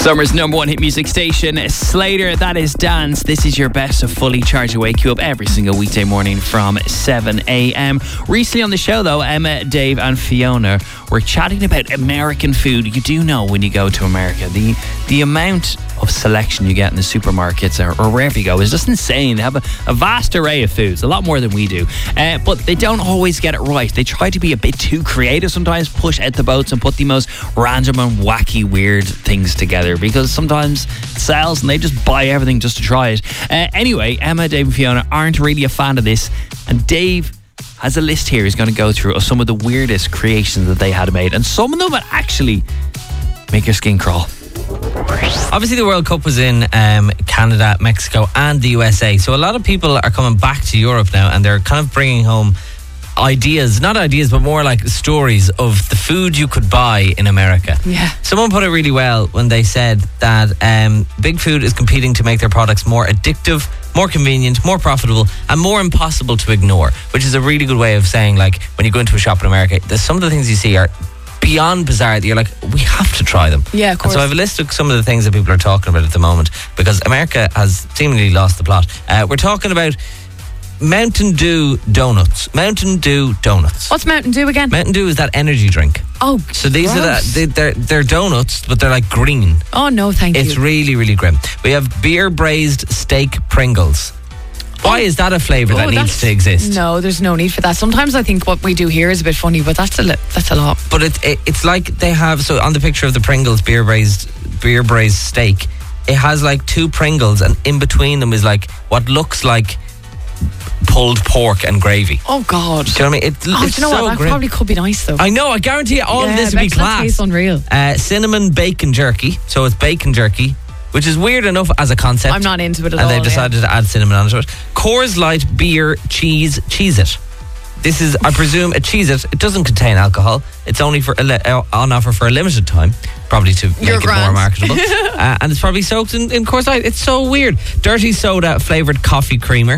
Summer's number one hit music station, Slater, that is Dance. This is your best of Fully Charged to wake you up every single weekday morning from 7 a.m. Recently on the show, though, Emma, Dave and Fiona were chatting about American food. You do know when you go to America, the amount of selection you get in the supermarkets or wherever you go is just insane. They have a vast array of foods, a lot more than we do. But they don't always get it right. They try to be a bit too creative sometimes, push out the boats and put the most random and wacky, weird things together because sometimes it sells and they just buy everything just to try it. Anyway, Emma, Dave and Fiona aren't really a fan of this, and Dave has a list here he's going to go through of some of the weirdest creations that they had made, and some of them would actually make your skin crawl. Obviously the World Cup was in Canada, Mexico and the USA, so a lot of people are coming back to Europe now and they're kind of bringing home not ideas but more like stories of the food you could buy in America. Yeah. Someone put it really well when they said that Big Food is competing to make their products more addictive, more convenient, more profitable and more impossible to ignore, which is a really good way of saying, like, when you go into a shop in America, there's some of the things you see are beyond bizarre that you're like, we have to try them. Yeah, of course. And so I have a list of some of the things that people are talking about at the moment because America has seemingly lost the plot. We're talking about Mountain Dew donuts. Mountain Dew donuts. What's Mountain Dew again? Mountain Dew is that energy drink. Oh, so these gross. are they're donuts, but they're like green. Oh no, thank you. It's really, really grim. We have beer braised steak Pringles. Why is that a flavour that needs to exist? No, there's no need for that. Sometimes I think what we do here is a bit funny, but that's a lot. But it's like they have, so on the picture of the Pringles beer braised steak, it has like two Pringles and in between them is like what looks like pulled pork and gravy. Oh God. Do you know what I mean? It's do you know so what? That grim. probably could be nice though. I know, I guarantee all of this would be class. That tastes unreal. Cinnamon bacon jerky. So it's bacon jerky, which is weird enough as a concept. I'm not into it at all. And they've decided to add cinnamon onto it. Coors Light beer Cheez-It. This is, I presume, a Cheez-It. It doesn't contain alcohol. It's only on offer for a limited time, probably to make it more marketable. And it's probably soaked in Coors Light. It's so weird. Dirty soda flavoured coffee creamer.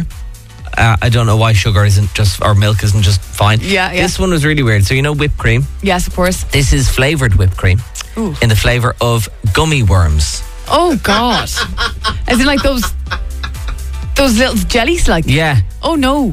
I don't know why sugar isn't just, or milk isn't just fine. Yeah. This one was really weird. So you know whipped cream? Yes, of course. This is flavoured whipped cream. Ooh. In the flavour of gummy worms. Oh God. As in like those little jellies like? Yeah. Oh no.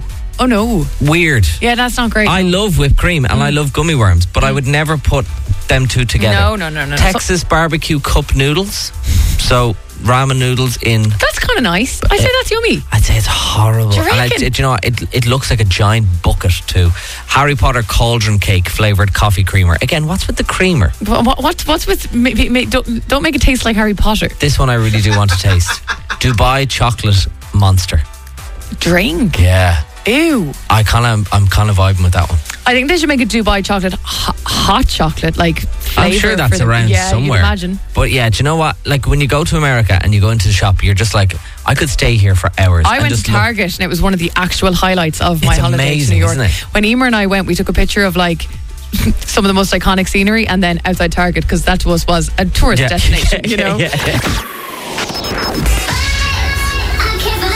Weird. Yeah, that's not great. I love whipped cream and I love gummy worms, but I would never put them two together. No. Texas barbecue cup noodles. So ramen noodles in. That's kind of nice. I'd say that's yummy. I'd say it's horrible. Do you reckon? And you know what? It looks like a giant bucket too. Harry Potter cauldron cake flavoured coffee creamer. Again, what's with the creamer? What's with... Don't make it taste like Harry Potter. This one I really do want to taste. Dubai chocolate monster. Drink? Yeah. Ew. I'm kind of vibing with that one. I think they should make a Dubai chocolate, hot chocolate, like flavour. I'm sure that's around somewhere. You'd imagine. But yeah, do you know what? Like when you go to America and you go into the shop, you're just like, I could stay here for hours. I went to Target and it was one of the actual highlights of my holiday to New York. Isn't it? When Emer and I went, we took a picture of like some of the most iconic scenery and then outside Target because that to us was a tourist destination, you know?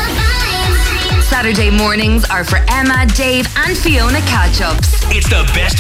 Saturday mornings are for Emma, Dave and Fiona catch-ups. It's the best